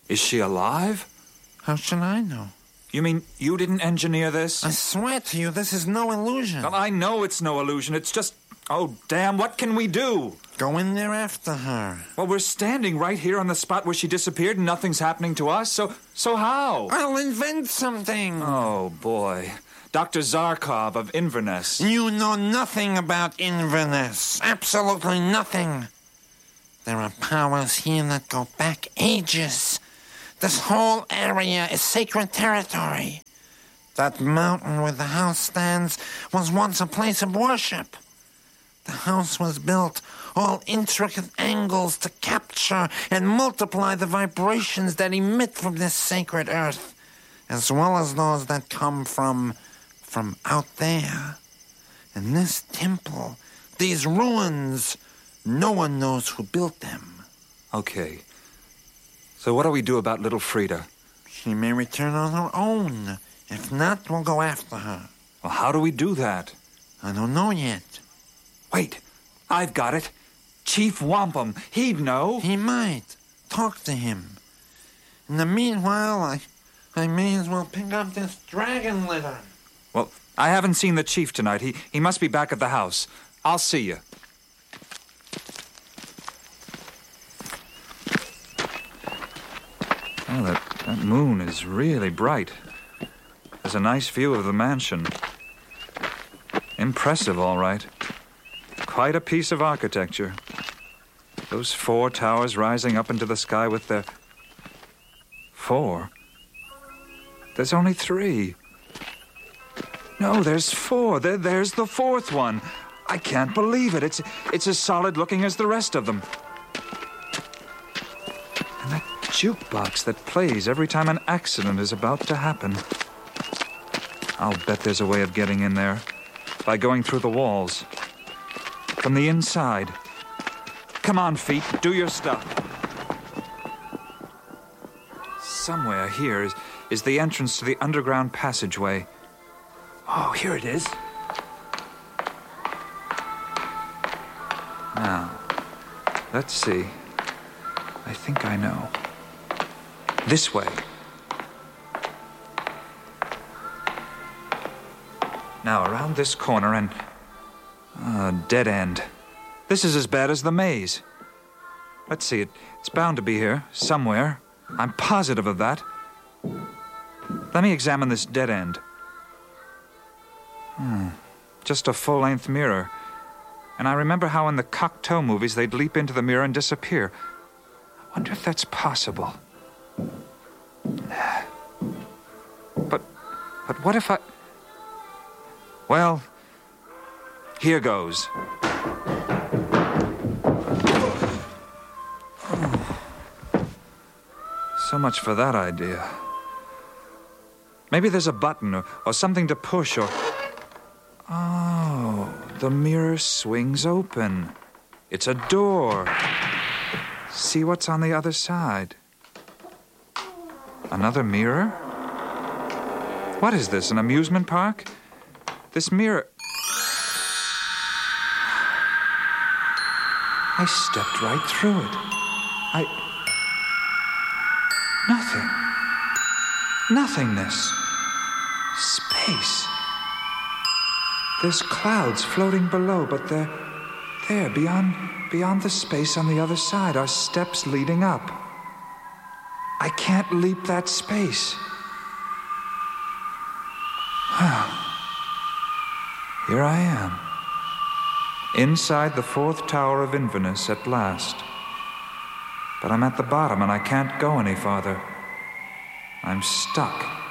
Is she alive? How should I know? You mean you didn't engineer this? I swear to you, this is no illusion. Well, I know it's no illusion. It's just... Oh, damn, what can we do? Go in there after her. Well, we're standing right here on the spot where she disappeared and nothing's happening to us, so how? I'll invent something. Oh, boy. Dr. Zarkov of Inverness. You know nothing about Inverness. Absolutely nothing. There are powers here that go back ages. This whole area is sacred territory. That mountain where the house stands was once a place of worship. The house was built, all intricate angles to capture and multiply the vibrations that emit from this sacred earth, as well as those that come from out there. And this temple, these ruins, no one knows who built them. Okay. So what do we do about little Frida? She may return on her own. If not, we'll go after her. Well, how do we do that? I don't know yet. Wait, I've got it. Chief Wampum, he'd know. He might. Talk to him. In the meanwhile, I may as well pick up this dragon litter. Well, I haven't seen the chief tonight. He must be back at the house. I'll see you. Oh, that moon is really bright. There's a nice view of the mansion. Impressive, all right. Quite a piece of architecture. Those 4 towers rising up into the sky with their... 4? There's only 3. No, there's 4. There's the 4th one. I can't believe it. It's as solid looking as the rest of them. And that jukebox that plays every time an accident is about to happen. I'll bet there's a way of getting in there. By going through the walls. From the inside. Come on, feet. Do your stuff. Somewhere here is the entrance to the underground passageway. Oh, here it is. Now, let's see. I think I know. This way. Now, around this corner and... dead end. This is as bad as the maze. Let's see, it's bound to be here, somewhere. I'm positive of that. Let me examine this dead end. Just a full-length mirror. And I remember how in the Cocteau movies they'd leap into the mirror and disappear. I wonder if that's possible. But what if I... Well, here goes. So much for that idea. Maybe there's a button or something to push or... Oh, the mirror swings open. It's a door. See what's on the other side. Another mirror? What is this, an amusement park? This mirror... I stepped right through it. Nothing. Nothingness. Space. There's clouds floating below, but there, beyond the space on the other side, are steps leading up. I can't leap that space. Here I am. Inside the 4th tower of Inverness at last. But I'm at the bottom and I can't go any farther. I'm stuck.